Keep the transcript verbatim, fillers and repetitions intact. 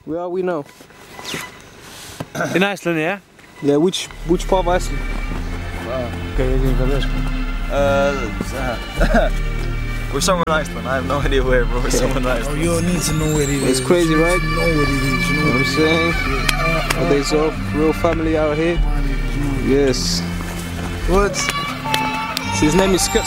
Where are we now? In Iceland, yeah? Yeah, which which part of Iceland? Okay, we're doing English. Uh, we're somewhere in Iceland. I have no idea where, but we're somewhere in Iceland. Oh, you don't need to know where it is. It's crazy, right? You know what it is. You You know know what I'm saying? Are they so real family out here? Yes. What? So his name is Scott.